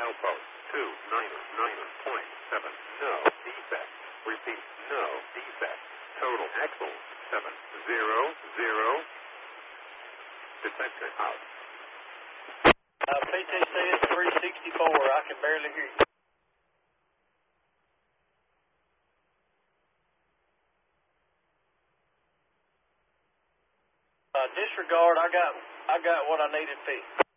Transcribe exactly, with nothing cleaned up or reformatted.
Milepost two nine nine point seven. No defect. Repeat, no defect. Total axle seven zero zero. Detector out. Uh, P T C is three sixty-four. I can barely hear you. Uh, disregard. I got I got what I needed fixed.